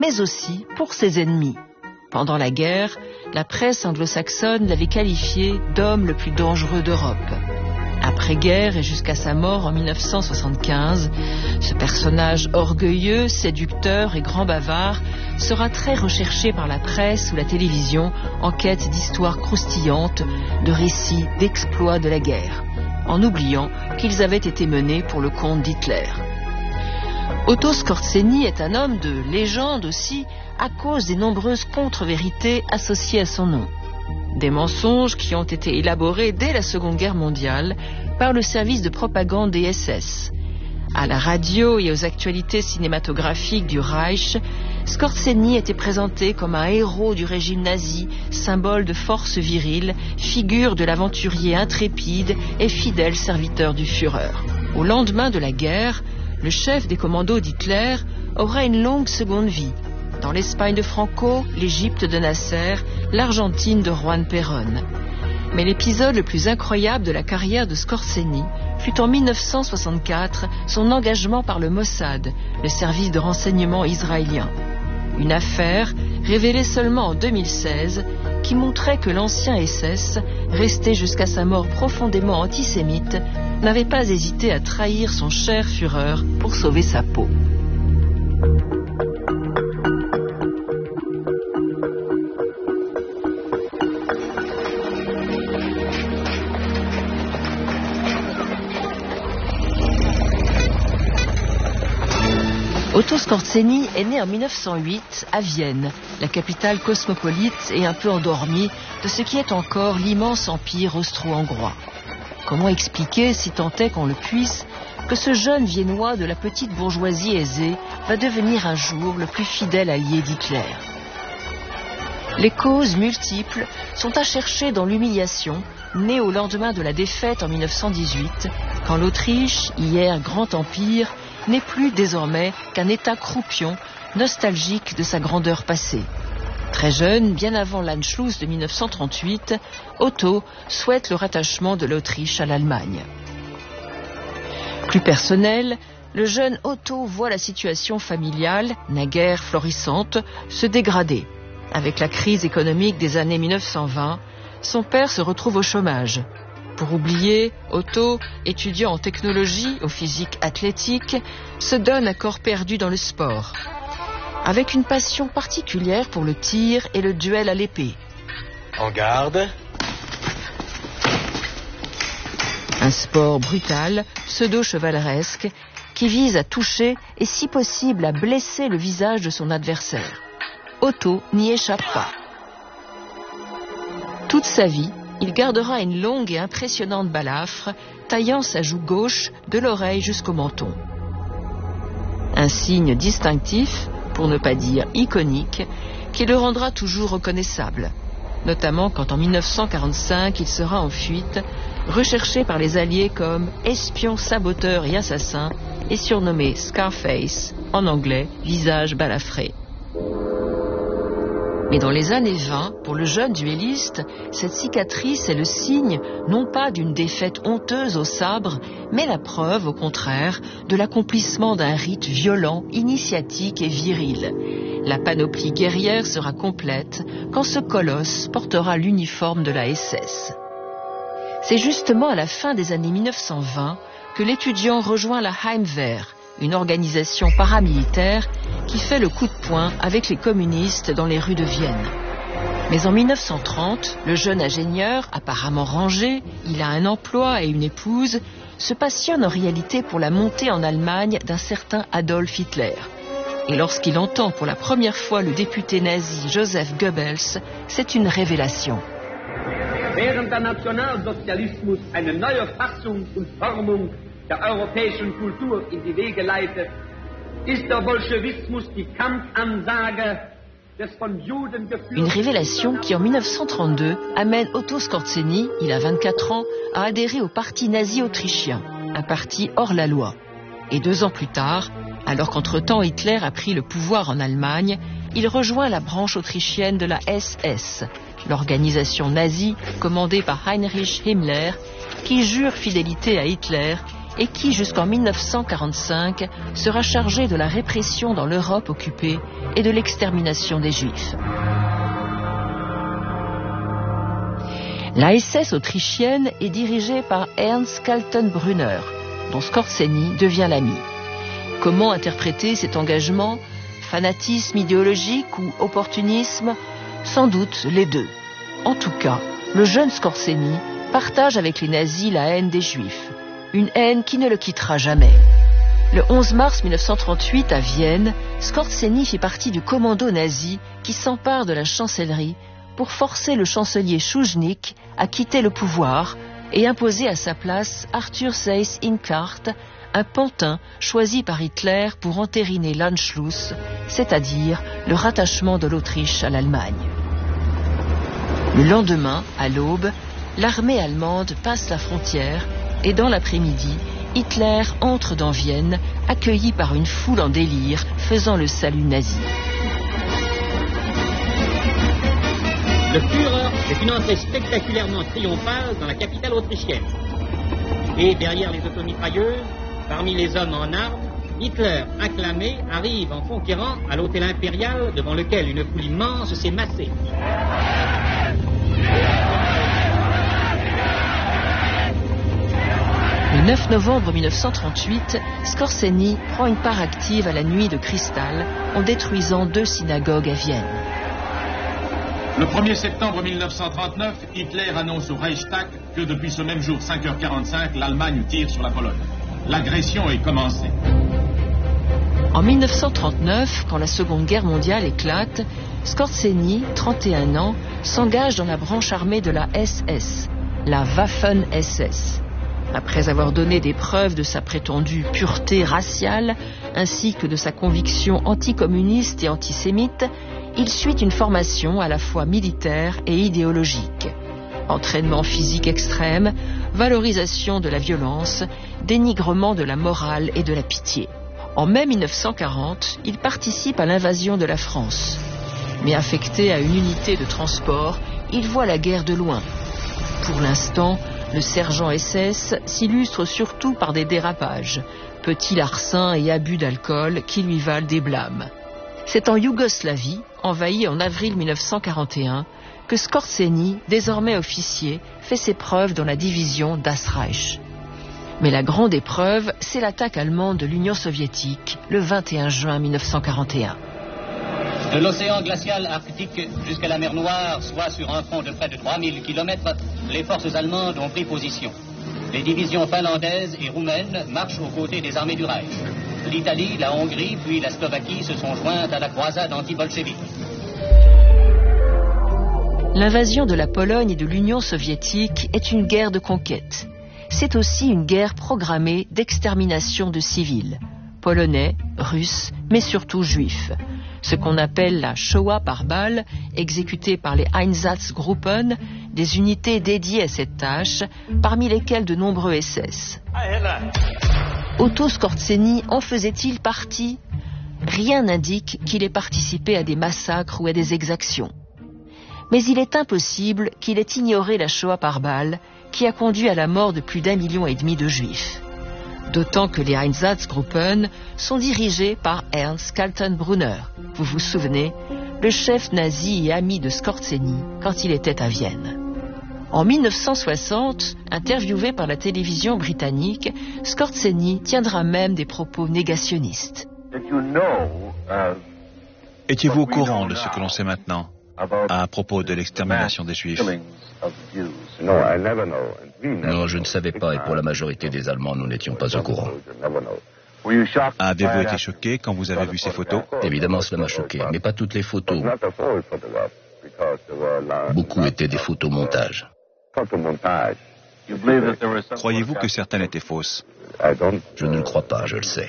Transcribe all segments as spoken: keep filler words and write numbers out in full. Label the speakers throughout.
Speaker 1: mais aussi pour ses ennemis. Pendant la guerre, la presse anglo-saxonne l'avait qualifié d'homme le plus dangereux d'Europe. Après-guerre et jusqu'à sa mort en mille neuf cent soixante-quinze, ce personnage orgueilleux, séducteur et grand bavard sera très recherché par la presse ou la télévision en quête d'histoires croustillantes, de récits d'exploits de la guerre, en oubliant qu'ils avaient été menés pour le compte d'Hitler. Otto Skorzeny est un homme de légende aussi à cause des nombreuses contre-vérités associées à son nom. Des mensonges qui ont été élaborés dès la Seconde Guerre mondiale par le service de propagande des S S. À la radio et aux actualités cinématographiques du Reich, Skorzeny était présenté comme un héros du régime nazi, symbole de force virile, figure de l'aventurier intrépide et fidèle serviteur du Führer. Au lendemain de la guerre, le chef des commandos d'Hitler aura une longue seconde vie. Dans l'Espagne de Franco, l'Égypte de Nasser, l'Argentine de Juan Perón. Mais l'épisode le plus incroyable de la carrière de Skorzeny fut en mille neuf cent soixante-quatre son engagement par le Mossad, le service de renseignement israélien. Une affaire révélée seulement en deux mille seize qui montrait que l'ancien S S, resté jusqu'à sa mort profondément antisémite, n'avait pas hésité à trahir son cher Führer pour sauver sa peau. Otto Skorzeny est né en mille neuf cent huit à Vienne, la capitale cosmopolite et un peu endormie de ce qui est encore l'immense empire austro-hongrois. Comment expliquer, si tant est qu'on le puisse, que ce jeune Viennois de la petite bourgeoisie aisée va devenir un jour le plus fidèle allié d'Hitler? Les causes multiples sont à chercher dans l'humiliation, née au lendemain de la défaite en mille neuf cent dix-huit, quand l'Autriche, hier grand empire, n'est plus désormais qu'un État croupion, nostalgique de sa grandeur passée. Très jeune, bien avant l'Anschluss de mille neuf cent trente-huit, Otto souhaite le rattachement de l'Autriche à l'Allemagne. Plus personnel, le jeune Otto voit la situation familiale, naguère florissante, se dégrader. Avec la crise économique des années mille neuf cent vingt, son père se retrouve au chômage. Pour oublier, Otto, étudiant en technologie au physique athlétique, se donne à corps perdu dans le sport, avec une passion particulière pour le tir et le duel à l'épée.
Speaker 2: En garde.
Speaker 1: Un sport brutal, pseudo-chevaleresque, qui vise à toucher et si possible à blesser le visage de son adversaire. Otto n'y échappe pas. Toute sa vie, il gardera une longue et impressionnante balafre, taillant sa joue gauche de l'oreille jusqu'au menton. Un signe distinctif, pour ne pas dire iconique, qui le rendra toujours reconnaissable, notamment quand en mille neuf cent quarante-cinq il sera en fuite, recherché par les Alliés comme espion, saboteur et assassin, et surnommé Scarface, en anglais, visage balafré. Mais dans les années vingt, pour le jeune duelliste, cette cicatrice est le signe, non pas d'une défaite honteuse au sabre, mais la preuve, au contraire, de l'accomplissement d'un rite violent, initiatique et viril. La panoplie guerrière sera complète quand ce colosse portera l'uniforme de la S S. C'est justement à la fin des années mille neuf cent vingt que l'étudiant rejoint la Heimwehr, une organisation paramilitaire qui fait le coup de poing avec les communistes dans les rues de Vienne. Mais en mille neuf cent trente, le jeune ingénieur, apparemment rangé, il a un emploi et une épouse, se passionne en réalité pour la montée en Allemagne d'un certain Adolf Hitler. Et lorsqu'il entend pour la première fois le député nazi Joseph Goebbels, c'est une révélation.
Speaker 3: Während der Nationalsozialismus eine neue Fassung und Formung der europäischen Kultur in die Wege leitet, ist der Bolschewismus die Kampfansage des von Juden geführten...
Speaker 1: Une révélation qui en mille neuf cent trente-deux amène Otto Skorzeny, il a vingt-quatre ans, à adhérer au parti nazi autrichien, un parti hors la loi. Et deux ans plus tard, alors qu'entre-temps Hitler a pris le pouvoir en Allemagne, il rejoint la branche autrichienne de la S S, l'organisation nazie commandée par Heinrich Himmler, qui jure fidélité à Hitler et qui, jusqu'en mille neuf cent quarante-cinq, sera chargé de la répression dans l'Europe occupée et de l'extermination des Juifs. La S S autrichienne est dirigée par Ernst Kaltenbrunner, dont Skorzeny devient l'ami. Comment interpréter cet engagement? Fanatisme idéologique ou opportunisme? Sans doute les deux. En tout cas, le jeune Skorzeny partage avec les nazis la haine des Juifs, une haine qui ne le quittera jamais. Le onze mars mille neuf cent trente-huit, à Vienne, Skorzeny fit partie du commando nazi qui s'empare de la chancellerie pour forcer le chancelier Schuschnigg à quitter le pouvoir et imposer à sa place Arthur Seyss-Inquart, un pantin choisi par Hitler pour entériner l'Anschluss, c'est-à-dire le rattachement de l'Autriche à l'Allemagne. Le lendemain, à l'aube, l'armée allemande passe la frontière et dans l'après-midi, Hitler entre dans Vienne, accueilli par une foule en délire, faisant le salut nazi.
Speaker 4: Le Führer fait une entrée spectaculairement triomphale dans la capitale autrichienne. Et derrière les automitrailleuses, parmi les hommes en armes, Hitler, acclamé, arrive en conquérant à l'hôtel impérial devant lequel une foule immense s'est massée.
Speaker 1: Le neuf novembre mille neuf cent trente-huit, Skorzeny prend une part active à la nuit de cristal en détruisant deux synagogues à Vienne.
Speaker 5: Le premier septembre mille neuf cent trente-neuf, Hitler annonce au Reichstag que depuis ce même jour, cinq heures quarante-cinq, l'Allemagne tire sur la Pologne. L'agression est commencée.
Speaker 1: En mille neuf cent trente-neuf, quand la Seconde Guerre mondiale éclate, Skorzeny, trente et un ans, s'engage dans la branche armée de la S S, la Waffen-S S. Après avoir donné des preuves de sa prétendue pureté raciale, ainsi que de sa conviction anticommuniste et antisémite, il suit une formation à la fois militaire et idéologique. Entraînement physique extrême, valorisation de la violence, dénigrement de la morale et de la pitié. En mai mille neuf cent quarante, il participe à l'invasion de la France. Mais affecté à une unité de transport, il voit la guerre de loin. Pour l'instant, le sergent S S s'illustre surtout par des dérapages, petits larcins et abus d'alcool qui lui valent des blâmes. C'est en Yougoslavie, envahie en avril mille neuf cent quarante et un, que Skorzeny, désormais officier, fait ses preuves dans la division Das Reich. Mais la grande épreuve, c'est l'attaque allemande de l'Union soviétique, le vingt et un juin mille neuf cent quarante et un.
Speaker 6: De l'océan glacial arctique jusqu'à la mer Noire, soit sur un front de près de trois mille kilomètres, les forces allemandes ont pris position. Les divisions finlandaises et roumaines marchent aux côtés des armées du Reich. L'Italie, la Hongrie, puis la Slovaquie se sont jointes à la croisade anti-bolchevique.
Speaker 1: L'invasion de la Pologne et de l'Union soviétique est une guerre de conquête. C'est aussi une guerre programmée d'extermination de civils, polonais, russes, mais surtout juifs. Ce qu'on appelle la Shoah par balle, exécutée par les Einsatzgruppen, des unités dédiées à cette tâche, parmi lesquelles de nombreux S S. Otto Skorzeny en faisait-il partie? Rien n'indique qu'il ait participé à des massacres ou à des exactions. Mais il est impossible qu'il ait ignoré la Shoah par balle, qui a conduit à la mort de plus d'un million et demi de Juifs. D'autant que les Einsatzgruppen sont dirigés par Ernst Kaltenbrunner, vous vous souvenez, le chef nazi et ami de Skorzeny quand il était à Vienne. En mille neuf cent soixante, interviewé par la télévision britannique, Skorzeny tiendra même des propos négationnistes.
Speaker 7: Étiez-vous au courant de ce que l'on sait maintenant à propos de l'extermination des Juifs?
Speaker 8: Non, je ne savais pas, et pour la majorité des Allemands, nous n'étions pas au courant.
Speaker 7: Avez-vous été choqué quand vous avez vu ces photos?
Speaker 8: Évidemment, cela m'a choqué, mais pas toutes les photos. Beaucoup étaient des photomontages.
Speaker 7: Croyez-vous que certaines étaient fausses?
Speaker 8: Je ne le crois pas, je le sais.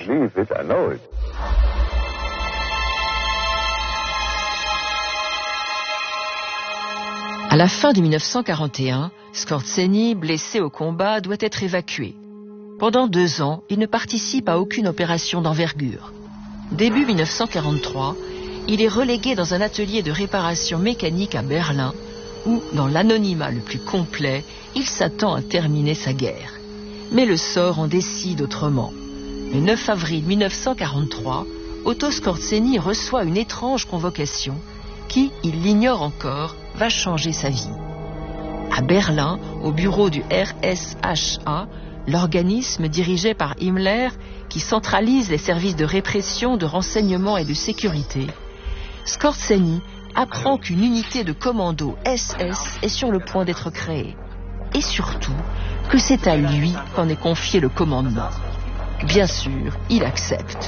Speaker 1: À la fin de mille neuf cent quarante et un, Skorzeny, blessé au combat, doit être évacué. Pendant deux ans, il ne participe à aucune opération d'envergure. Début mille neuf cent quarante-trois, il est relégué dans un atelier de réparation mécanique à Berlin, où, dans l'anonymat le plus complet, il s'attend à terminer sa guerre. Mais le sort en décide autrement. Le neuf avril mille neuf cent quarante-trois, Otto Skorzeny reçoit une étrange convocation qui, il l'ignore encore, va changer sa vie. À Berlin, au bureau du R S H A, l'organisme dirigé par Himmler qui centralise les services de répression, de renseignement et de sécurité, Skorzeny apprend qu'une unité de commando S S est sur le point d'être créée. Et surtout, que c'est à lui qu'en est confié le commandement. Bien sûr, il accepte.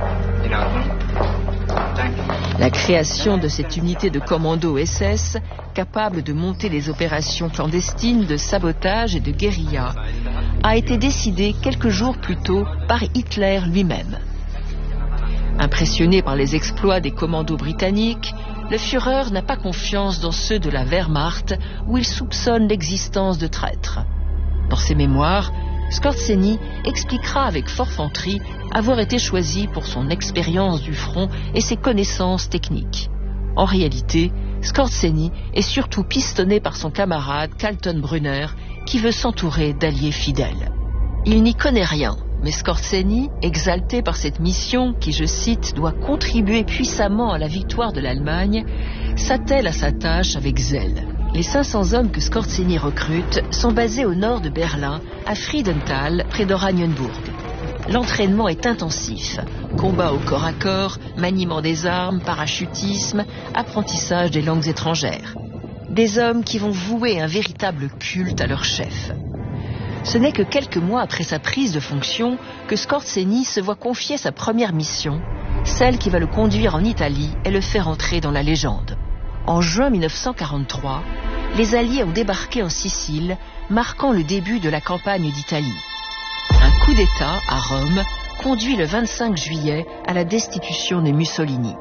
Speaker 1: La création de cette unité de commando S S, capable de monter des opérations clandestines de sabotage et de guérilla, a été décidée quelques jours plus tôt par Hitler lui-même. Impressionné par les exploits des commandos britanniques, le Führer n'a pas confiance dans ceux de la Wehrmacht où il soupçonne l'existence de traîtres. Dans ses mémoires, Skorzeny expliquera avec forfanterie avoir été choisi pour son expérience du front et ses connaissances techniques. En réalité, Skorzeny est surtout pistonné par son camarade Kaltenbrunner qui veut s'entourer d'alliés fidèles. Il n'y connaît rien, mais Skorzeny, exalté par cette mission qui, je cite, doit contribuer puissamment à la victoire de l'Allemagne, s'attelle à sa tâche avec zèle. Les cinq cents hommes que Skorzeny recrute sont basés au nord de Berlin, à Friedenthal, près d'Oranienburg. L'entraînement est intensif. Combat au corps à corps, maniement des armes, parachutisme, apprentissage des langues étrangères. Des hommes qui vont vouer un véritable culte à leur chef. Ce n'est que quelques mois après sa prise de fonction que Skorzeny se voit confier sa première mission, celle qui va le conduire en Italie et le faire entrer dans la légende. En juin mille neuf cent quarante-trois, les Alliés ont débarqué en Sicile, marquant le début de la campagne d'Italie. Un coup d'État à Rome conduit le vingt-cinq juillet à la destitution de Mussolini.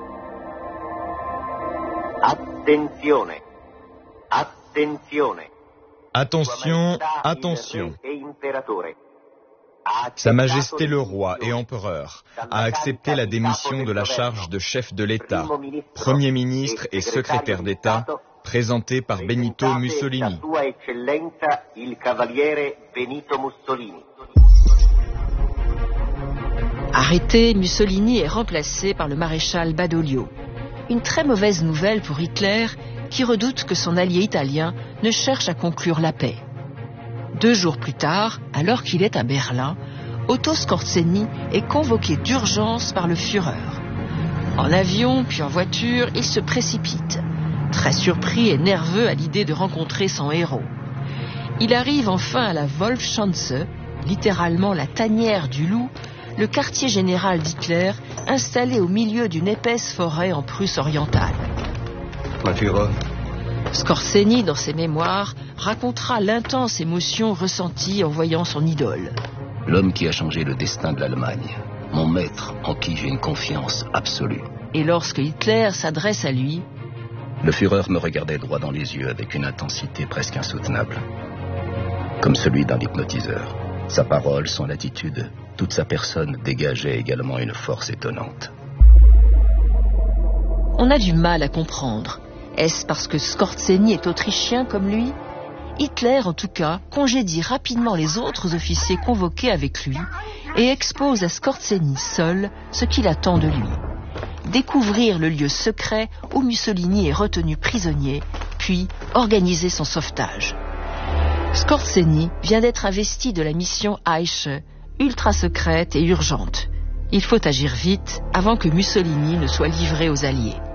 Speaker 9: Attenzione, attenzione.
Speaker 10: Attention, attention. Sa Majesté le Roi et Empereur a accepté la démission de la charge de chef de l'État, Premier ministre et secrétaire d'État, présenté par Benito Mussolini.
Speaker 1: Arrêté, Mussolini est remplacé par le maréchal Badoglio. Une très mauvaise nouvelle pour Hitler, qui redoute que son allié italien ne cherche à conclure la paix. Deux jours plus tard, alors qu'il est à Berlin, Otto Skorzeny est convoqué d'urgence par le Führer. En avion, puis en voiture, il se précipite, très surpris et nerveux à l'idée de rencontrer son héros. Il arrive enfin à la Wolfschanze, littéralement la tanière du loup, le quartier général d'Hitler, installé au milieu d'une épaisse forêt en Prusse orientale.
Speaker 11: Mein Führer.
Speaker 1: Skorzeny, dans ses mémoires, racontera l'intense émotion ressentie en voyant son idole.
Speaker 8: L'homme qui a changé le destin de l'Allemagne, mon maître en qui j'ai une confiance absolue.
Speaker 1: Et lorsque Hitler s'adresse à lui,
Speaker 8: le Führer me regardait droit dans les yeux avec une intensité presque insoutenable, comme celui d'un hypnotiseur. Sa parole, son attitude, toute sa personne dégageait également une force étonnante.
Speaker 1: On a du mal à comprendre. Est-ce parce que Skorzeny est autrichien comme lui? Hitler, en tout cas, congédie rapidement les autres officiers convoqués avec lui et expose à Skorzeny seul ce qu'il attend de lui. Découvrir le lieu secret où Mussolini est retenu prisonnier, puis organiser son sauvetage. Skorzeny vient d'être investi de la mission Eiche, ultra secrète et urgente. Il faut agir vite avant que Mussolini ne soit livré aux Alliés.